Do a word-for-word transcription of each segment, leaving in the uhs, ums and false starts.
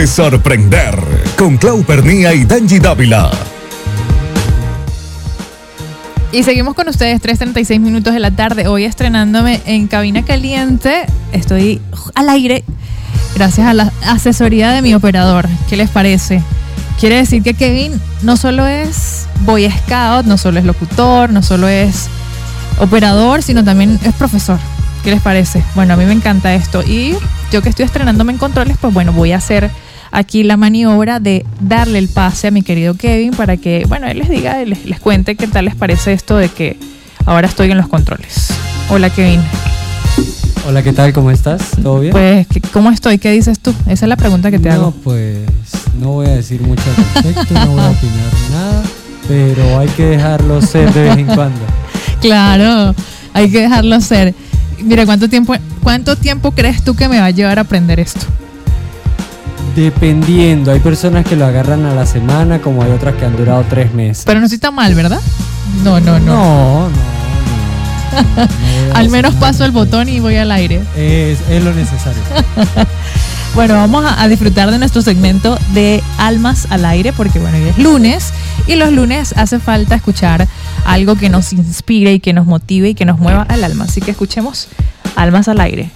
Sorprender con Clau Pernía y Dangy Dávila. Y seguimos con ustedes, tres treinta y seis minutos de la tarde. Hoy estrenándome en Cabina Caliente. Estoy al aire gracias a la asesoría de mi operador. ¿Qué les parece? Quiere decir que Kevin no solo es Boy Scout, no solo es locutor, no solo es operador, sino también es profesor. ¿Qué les parece? Bueno, a mí me encanta esto. Y yo que estoy estrenándome en controles, pues bueno, voy a hacer aquí la maniobra de darle el pase a mi querido Kevin para que, bueno, él les diga, les, les cuente qué tal les parece esto de que ahora estoy en los controles. Hola, Kevin. Hola, ¿qué tal? ¿Cómo estás? ¿Todo bien? Pues, ¿cómo estoy? ¿Qué dices tú? Esa es la pregunta que te no, hago. No, pues, no voy a decir mucho al respecto, no voy a opinar nada, pero hay que dejarlo ser de vez en cuando. Claro, hay que dejarlo ser. Mira, ¿cuánto tiempo, ¿cuánto tiempo crees tú que me va a llevar a aprender esto? Dependiendo, hay personas que lo agarran a la semana, como hay otras que han durado tres meses. Pero no estoy tan mal, ¿verdad? No, no, no. No, no, no. no, no al menos paso el botón y voy al aire. Es, es lo necesario. Bueno, vamos a, a disfrutar de nuestro segmento de Almas al Aire, porque bueno, hoy es lunes y los lunes hace falta escuchar algo que nos inspire y que nos motive y que nos mueva al alma. Así que escuchemos Almas al Aire.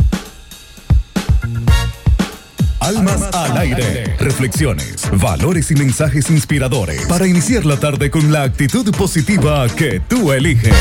Almas al aire. Reflexiones, valores y mensajes inspiradores para iniciar la tarde con la actitud positiva que tú eliges.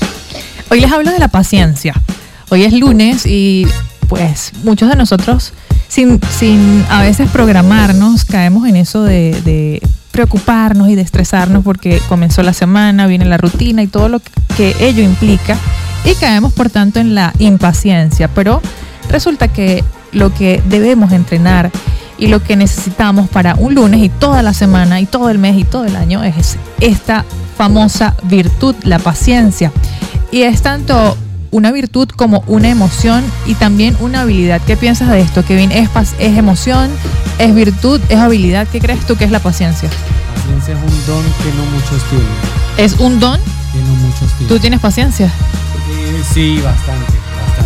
Hoy les hablo de la paciencia. Hoy es lunes y pues muchos de nosotros sin, sin a veces programarnos caemos en eso de, de preocuparnos y de estresarnos porque comenzó la semana, viene la rutina y todo lo que ello implica y caemos por tanto en la impaciencia. Pero resulta que lo que debemos entrenar y lo que necesitamos para un lunes y toda la semana y todo el mes y todo el año es esta famosa virtud, la paciencia. Y es tanto una virtud como una emoción y también una habilidad. ¿Qué piensas de esto, Kevin? ¿Es, es emoción? ¿Es virtud? ¿Es habilidad? ¿Qué crees tú que es la paciencia? La paciencia es un don que no muchos tienen. ¿Es un don? Que no muchos tienen. ¿Tú tienes paciencia? Eh, sí, bastante.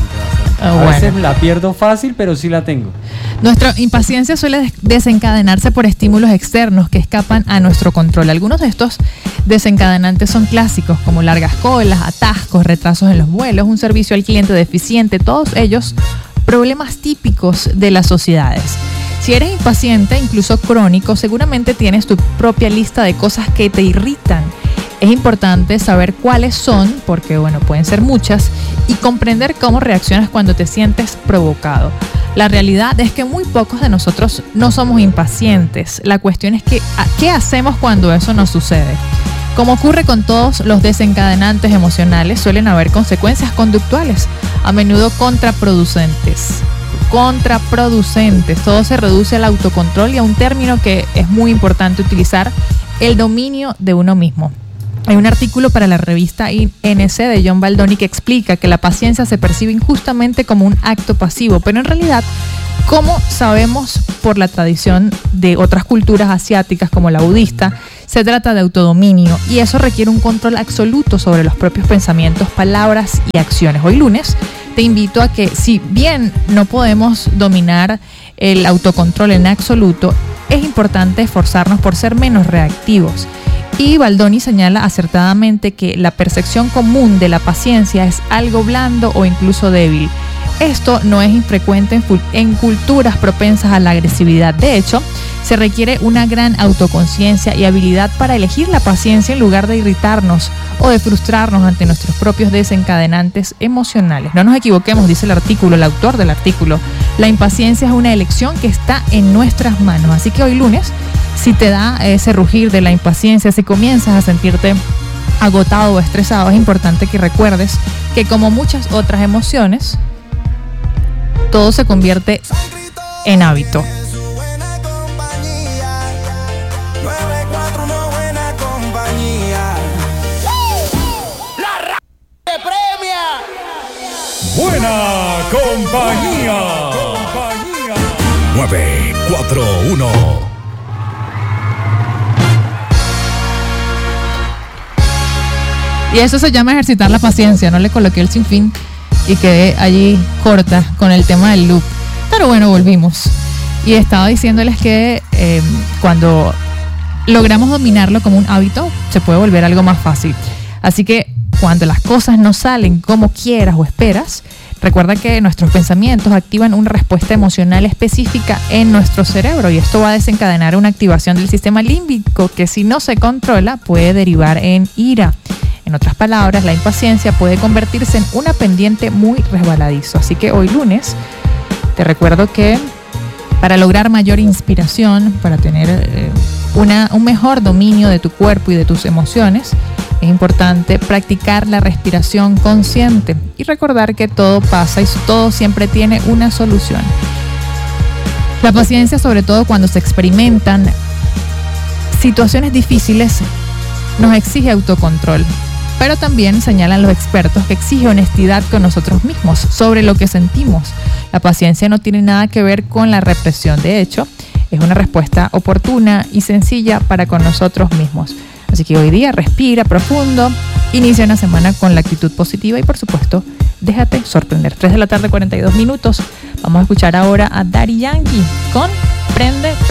Oh, a bueno. veces la pierdo fácil, pero sí la tengo. Nuestra impaciencia suele desencadenarse por estímulos externos que escapan a nuestro control. Algunos de estos desencadenantes son clásicos, como largas colas, atascos, retrasos en los vuelos, un servicio al cliente deficiente, todos ellos problemas típicos de las sociedades. Si eres impaciente, incluso crónico, seguramente tienes tu propia lista de cosas que te irritan. Es importante saber cuáles son, porque bueno, pueden ser muchas, y comprender cómo reaccionas cuando te sientes provocado. La realidad es que muy pocos de nosotros no somos impacientes. La cuestión es que, ¿qué hacemos cuando eso nos sucede? Como ocurre con todos los desencadenantes emocionales, suelen haber consecuencias conductuales, a menudo contraproducentes. Contraproducentes. Todo se reduce al autocontrol y a un término que es muy importante utilizar, el dominio de uno mismo. Hay un artículo para la revista I N C de John Baldoni que explica que la paciencia se percibe injustamente como un acto pasivo, pero en realidad, como sabemos por la tradición de otras culturas asiáticas como la budista, se trata de autodominio y eso requiere un control absoluto sobre los propios pensamientos, palabras y acciones. Hoy lunes te invito a que, si bien no podemos dominar el autocontrol en absoluto, es importante esforzarnos por ser menos reactivos. Y Baldoni señala acertadamente que la percepción común de la paciencia es algo blando o incluso débil. Esto no es infrecuente en, en culturas propensas a la agresividad. De hecho, se requiere una gran autoconciencia y habilidad para elegir la paciencia en lugar de irritarnos o de frustrarnos ante nuestros propios desencadenantes emocionales. No nos equivoquemos, dice el artículo, el autor del artículo. La impaciencia es una elección que está en nuestras manos. Así que hoy lunes, si te da ese rugir de la impaciencia, si comienzas a sentirte agotado o estresado, es importante que recuerdes que, como muchas otras emociones, todo se convierte en hábito. Buena compañía. compañía. nueve cuatro uno. Y eso se llama ejercitar la paciencia. No le coloqué el sinfín y quedé allí corta con el tema del loop. Pero bueno, volvimos. Y estaba diciéndoles que eh, cuando logramos dominarlo como un hábito, se puede volver algo más fácil. Así que cuando las cosas no salen como quieras o esperas, recuerda que nuestros pensamientos activan una respuesta emocional específica en nuestro cerebro y esto va a desencadenar una activación del sistema límbico que, si no se controla, puede derivar en ira. En otras palabras, la impaciencia puede convertirse en una pendiente muy resbaladizo. Así que hoy lunes te recuerdo que para lograr mayor inspiración, para tener eh, una, un mejor dominio de tu cuerpo y de tus emociones, es importante practicar la respiración consciente y recordar que todo pasa y todo siempre tiene una solución. La paciencia, sobre todo cuando se experimentan situaciones difíciles, nos exige autocontrol, pero también señalan los expertos que exige honestidad con nosotros mismos sobre lo que sentimos. La paciencia no tiene nada que ver con la represión, de hecho, es una respuesta oportuna y sencilla para con nosotros mismos. Así que hoy día respira profundo, inicia una semana con la actitud positiva y, por supuesto, déjate sorprender. tres de la tarde, cuarenta y dos minutos. Vamos a escuchar ahora a Daddy Yankee con Prende.